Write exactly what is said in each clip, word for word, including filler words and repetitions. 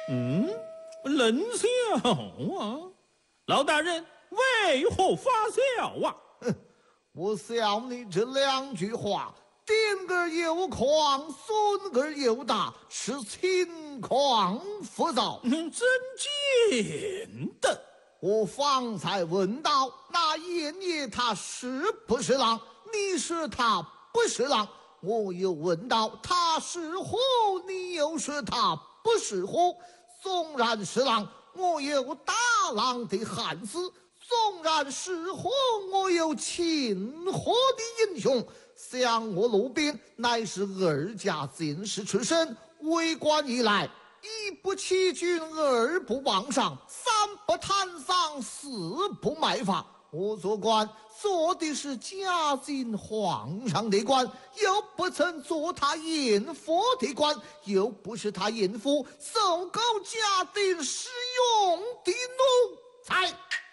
嗯，冷笑啊！老大人为何发笑啊？ 哼，我笑你这两句话，丁儿又狂，孙儿又大，是情况浮躁。 嗯，真贱的！ 我方才问到那燕爷他是不是狼？你说他不是狼。我又问到他是虎，你又说他不是虎。纵然是狼，我有打狼的汉子；纵然是虎，我有擒虎的英雄。想我路边乃是二家进士出身，为官以来，一不欺君，二不妄上，三不贪赃，四不卖法。我做官做的是嘉靖皇上的官，又不曾做他严父的官，又不是他严父搜狗家丁使用的奴才。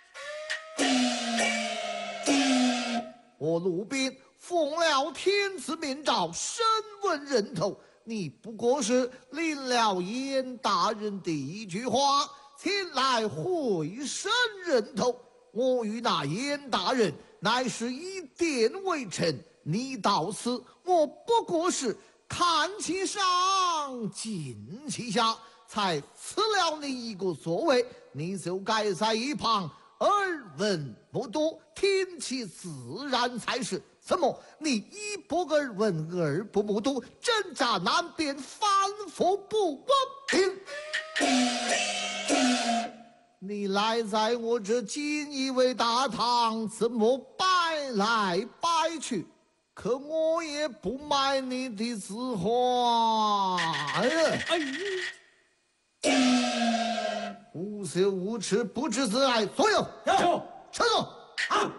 我路边奉了天子命诏，审问人头，你不过是领了严大人的一句话，前来会审人头。我与那严大人乃是以殿为臣，你到此，我不过是看其上敬其下，才赐了你一个座位，你就该在一旁耳闻目睹，听其自然才是。怎么你一不耳闻，二不目睹，真假难辨，反复不公平？你来在我这锦衣卫大堂，怎么摆来摆去？可我也不买你的字画。哎呀， 哎， 无羞无耻，不知自爱，左右， 有撤走。 啊！